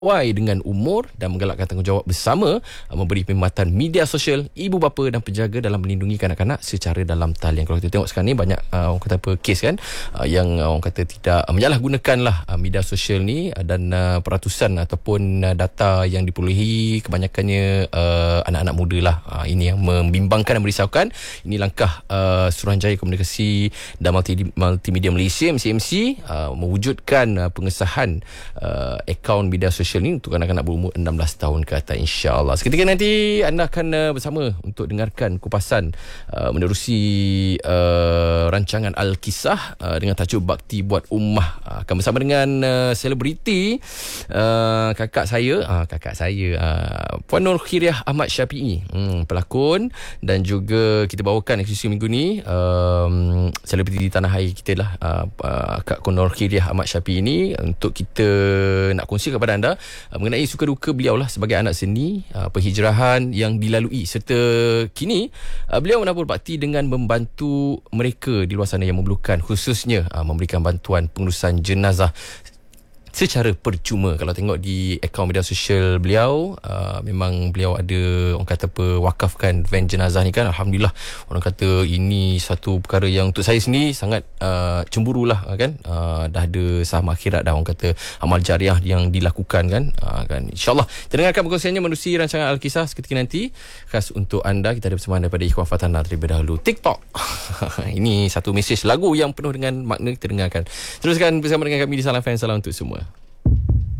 sesuai dengan umur dan menggalakkan tanggungjawab bersama, memberi perkhidmatan media sosial, ibu bapa dan penjaga dalam melindungi kanak-kanak secara dalam talian. Kalau kita tengok sekarang ni banyak orang kata apa kes kan, yang orang kata tidak menyalahgunakanlah media sosial ni, dan peratusan ataupun data yang diperolehi kebanyakannya anak-anak muda lah. Ini yang membimbangkan dan merisaukan. Ini langkah Suruhanjaya Komunikasi dan Multimedia Malaysia MCMC mewujudkan pengesahan akaun media sosial ni untuk anak-anak berumur 16 tahun ke atas, insya-Allah. Seketika nanti anda akan bersama untuk dengarkan kupasan menerusi rancangan Al-Kisah dengan tajuk Bakti Buat Ummah. Akan bersama dengan selebriti kakak saya Puan Nur Khiriah Ahmad Syafiee, pelakon, dan juga kita bawakan eksklusif minggu ni selebriti di tanah air kita lah, Kak Nur Khiriah Ahmad Syafiee ini, untuk kita nak kongsi kepada anda mengenai suka duka beliau lah sebagai anak seni, penghijrahan yang dilalui, serta kini beliau menabur bakti dengan membantu mereka di luar sana yang memerlukan, khususnya memberikan bantuan pengurusan jenazah secara percuma. Kalau tengok di akaun media sosial beliau, memang beliau ada orang kata apa, wakafkan van jenazah ni kan. Alhamdulillah, orang kata ini satu perkara yang untuk saya sendiri sangat cemburulah kan. Dah ada saham akhirat dah, orang kata amal jariah yang dilakukan kan. InsyaAllah kita dengarkan perkongsiannya menerusi rancangan Al-Kisah seketika nanti, khas untuk anda. Kita ada bersama daripada Ikhwan Fatana terlebih dahulu, TikTok. Ini satu mesej lagu yang penuh dengan makna, kita dengarkan. Teruskan bersama dengan kami di Salam Fan. Salam untuk semua.